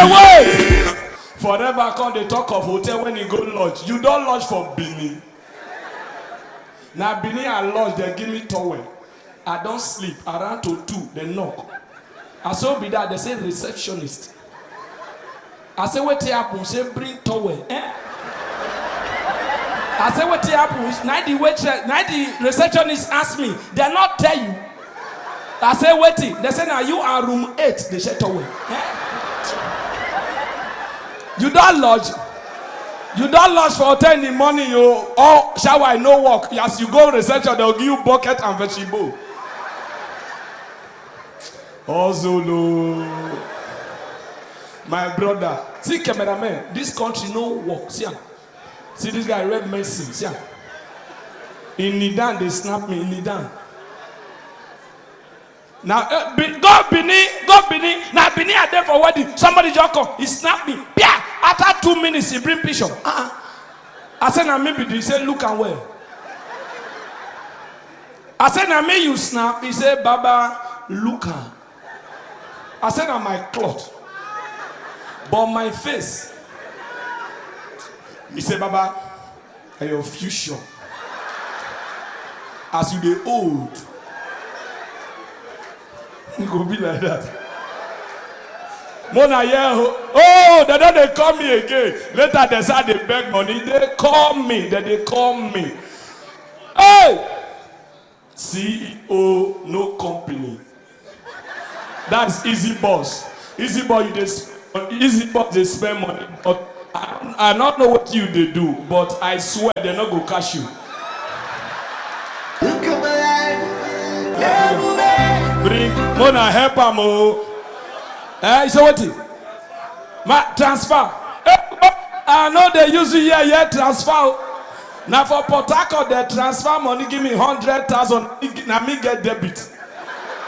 wait. Forever come they talk of hotel when you go lodge. You don't lodge for Benin. Now Benin I lodge, they give me towel. I don't sleep. Around to 2, they knock. I saw be that they say receptionist. I say what happen? Say bring towel. I say what happen? Now the waitress, now the receptionist ask me. They not tell you. I say waiting. They say now you are room 8. They say towel. You don't lodge. You don't lodge for hotel in the morning. You all shower no work. As you go reception, they'll give you bucket and vegetable. Ozolo, my brother. See cameraman. This country no work. See this guy red medicine. See in Nidan they snap me in Nidan. Now go Benin. Now Benin are there for wedding. Somebody just come. He snap me. Yeah. After 2 minutes, he bring picture. I said, now maybe he said, look and where. I said, now me you snap. He said, Baba, look and. I said, now my cloth. But my face. He said, Baba, are your future. As you get old. You go be like that. Mona oh, they call me again. Later they say they beg money. They call me. They call me. Hey! CEO, no company. That's easy boss. Easy boss, they spend money. But I don't know what you they do, but I swear they're not gonna cash you. Look at my life. Bring Mona help him. So what? My transfer. I know they use you here transfer. Now for Port Harcourt, they transfer money, give me 100,000. Now me get debit.